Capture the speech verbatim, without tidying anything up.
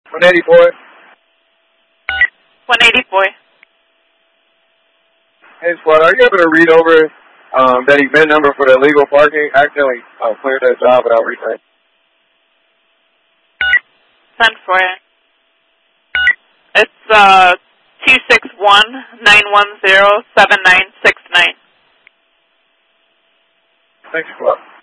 one eighty-four. one eighty-four. Hey, Squad, are you able to read over um, that event number for the illegal parking? I accidentally uh, cleared that job without reading. ten four. It's uh, two six one, nine one zero, seven nine six nine. Thanks, Squad.